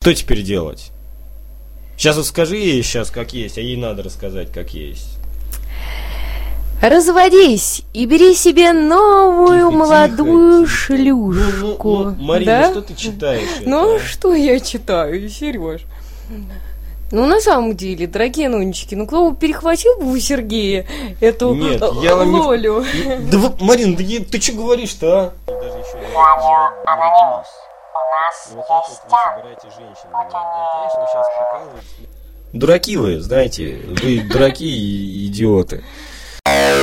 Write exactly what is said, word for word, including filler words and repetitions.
Что теперь делать? Сейчас вот скажи ей сейчас как есть, а ей надо рассказать как есть. Разводись и бери себе новую Тихо, молодую тихо, тихо. шлюшку. Ну, ну, ну, Марина, да? что ты читаешь? Ну, это, а? что я читаю, Сереж? Ну, на самом деле, дорогие нонечки, ну, кто бы перехватил бы у Сергея эту Нет, э, я вам не- Лолю? Да вот, Марин, да я- ты что говоришь-то, а? Даже еще Радио Анонимус. У нас есть женщин. Дураки вы, знаете, вы дураки и идиоты.